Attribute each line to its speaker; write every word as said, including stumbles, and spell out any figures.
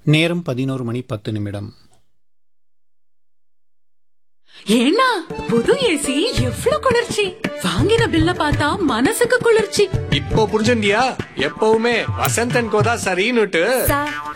Speaker 1: நேரம் பதினோரு மணி பத்து நிமிடம்.
Speaker 2: ஏன்னா புது ஏசி எவ்வளவு குளிர்ச்சி! வாங்கின பில்ல பார்த்தா மனசுக்கு குளிர்ச்சி.
Speaker 3: இப்போ புரிஞ்சுண்டியா? எப்பவுமே வசந்தன் கோதா சரின்னுட்டு.